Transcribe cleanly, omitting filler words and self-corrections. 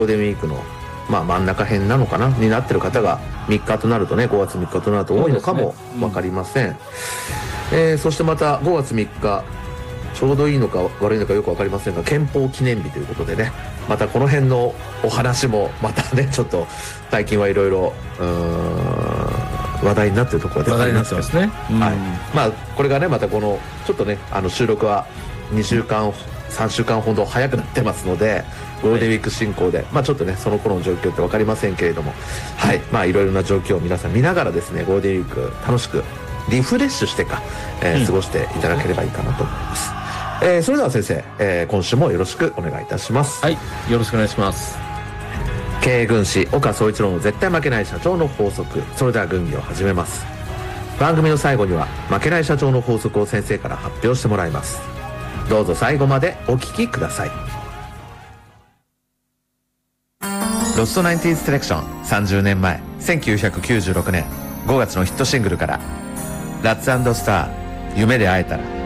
ールデンウィークの真ん中辺なのかなになってる方が3日となるとね、5月3日となると多いのかも分かりません。そしてまた5月3日ちょうどいいのか悪いのかよく分かりませんが、憲法記念日ということでね、またこの辺のお話もまたね、ちょっと最近はいろいろ話題になっているところで話題になってますね。 はい。これがね、またこのちょっとね、収録は2週間3週間ほど早くなってますので、ゴールデンウィーク進行で、ちょっとねその頃の状況って分かりませんけれども、はい、いろいろな状況を皆さん見ながらですね、ゴールデンウィーク楽しくリフレッシュして過ごしていただければいいかなと思います。それでは先生、今週もよろしくお願いいたします。 はい、よろしくお願いします。 経営軍師岡総一郎の絶対負けない社長の法則。それでは軍議を始めます。番組の最後には負けない社長の法則を先生から発表してもらいます。どうぞ最後までお聞きください。ロストナインティーンセレクション、30年前1996年5月のヒットシングルからラッツ&スター、夢で会えたら。